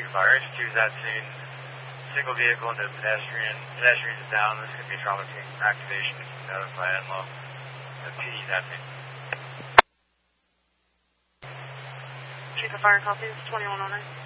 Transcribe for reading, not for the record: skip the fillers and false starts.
Chief of Fire, H2 is at scene. Single vehicle into pedestrian. Pedestrian is down. This could be trauma team activation. Notify NLO. The PD is at scene. Chief of Fire, copies 2109.